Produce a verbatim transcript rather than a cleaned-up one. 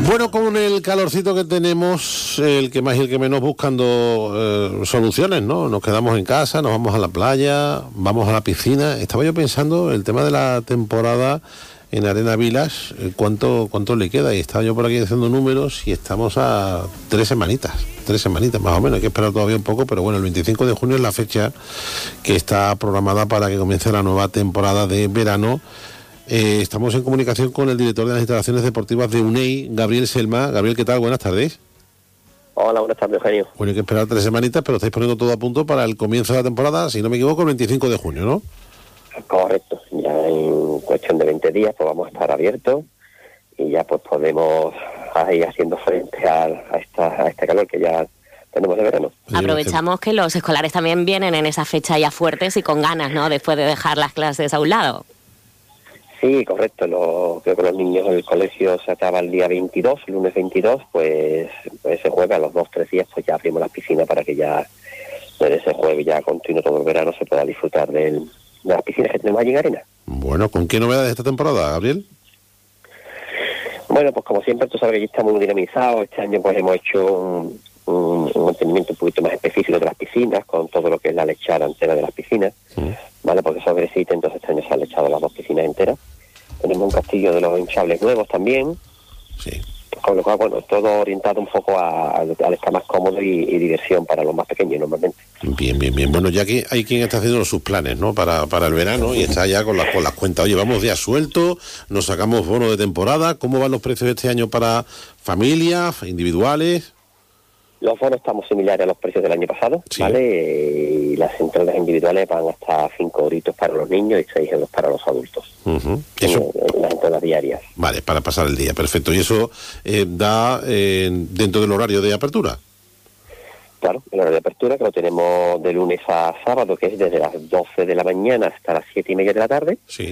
Bueno, con el calorcito que tenemos, el que más y el que menos buscando eh, soluciones, ¿no? Nos quedamos en casa, nos vamos a la playa, vamos a la piscina. Estaba yo pensando el tema de la temporada en Arena Vilas, eh, cuánto cuánto le queda, y estaba yo por aquí haciendo números y estamos a tres semanitas, tres semanitas más o menos, hay que esperar todavía un poco, pero bueno, el veinticinco de junio es la fecha que está programada para que comience la nueva temporada de verano. Eh, estamos en comunicación con el director de las instalaciones deportivas de UNEI, Gabriel Selma. Gabriel, ¿qué tal? Buenas tardes. Hola, buenas tardes, Eugenio. Bueno, hay que esperar tres semanitas, pero estáis poniendo todo a punto para el comienzo de la temporada, si no me equivoco, el veinticinco de junio, ¿no? Correcto, ya en cuestión de veinte días pues vamos a estar abiertos y ya pues podemos ir haciendo frente a, a, esta, a este calor que ya tenemos de verano. Aprovechamos que los escolares también vienen en esa fecha ya fuertes y con ganas, ¿no? Después de dejar las clases a un lado. Sí, correcto. Lo, creo que los niños del colegio se acaba el día veintidós, el lunes veintidós, pues, pues ese jueves a los dos, tres días pues ya abrimos las piscinas para que ya desde ese jueves ya continuo todo el verano se pueda disfrutar del, de las piscinas que tenemos allí en Arena. Bueno, ¿con qué novedades esta temporada, Gabriel? Bueno, pues como siempre, tú sabes que allí estamos muy dinamizados. Este año pues hemos hecho un, un, un mantenimiento un poquito más específico de las piscinas, con todo lo que es la lechada entera de las piscinas, sí. ¿Vale? Porque son gresitas, entonces este año se han lechado las dos piscinas enteras. Tenemos un castillo de los hinchables nuevos también. Sí. Con lo cual, bueno, todo orientado un poco a, a, a estar más cómodo y, y diversión para los más pequeños normalmente. Bien, bien, bien. Bueno, ya que hay quien está haciendo sus planes, ¿no? Para, para el verano y está ya con las, con las cuentas. Oye, vamos días sueltos, nos sacamos bono de temporada. ¿Cómo van los precios este año para familias, individuales? Los bonos estamos similares a los precios del año pasado, sí. ¿Vale? Y las entradas individuales van hasta cinco euritos para los niños y seis euros para los adultos. Uh-huh. Eso. En, en las entradas diarias. Vale, para pasar el día, perfecto. ¿Y eso eh, da eh, dentro del horario de apertura? Claro, el horario de apertura que lo tenemos de lunes a sábado, que es desde las doce de la mañana hasta las siete y media de la tarde. Sí.